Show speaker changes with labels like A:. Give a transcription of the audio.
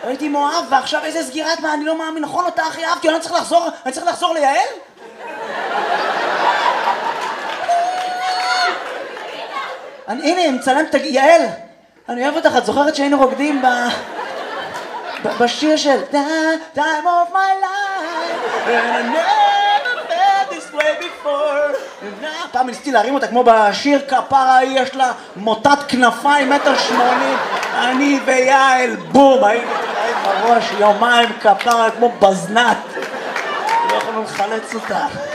A: הייתי מאוהב, ועכשיו איזה סגירת מה, אני לא מאמין, נכון אותה הכי אהבתי, אני צריך לחזור ליעל? הנה, מצלם, יעל, אני אוהב אותך, את זוכרת שהיינו רוקדים בשיר של Time of my life and I never felt this way before. פעם ניסיתי להרים אותה כמו בשיר כפרה, יש לה מוטת כנפיים 1.80 מטר, אני ויעל בום, היינו בראש יומיים כפרה כמו בזנת, לא יכולנו לחלץ אותה.